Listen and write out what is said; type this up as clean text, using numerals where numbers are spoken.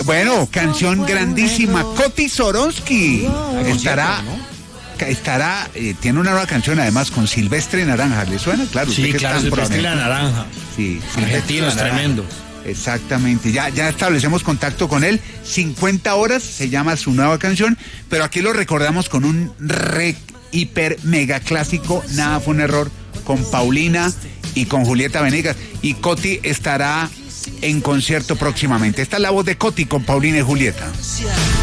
Bueno, canción grandísima. Coti Soronsky tiene una nueva canción además con Silvestre Naranja. ¿Le suena? Claro. Sí, claro, Silvestre la Naranja. Sí, argentinos tremendos. Exactamente, ya establecemos contacto con él. 50 horas se llama su nueva canción, pero aquí lo recordamos con un hiper mega clásico, Nada fue un error, con Paulina y con Julieta Venegas, y Coti estará en concierto próximamente. Esta es la voz de Coti con Paulina y Julieta.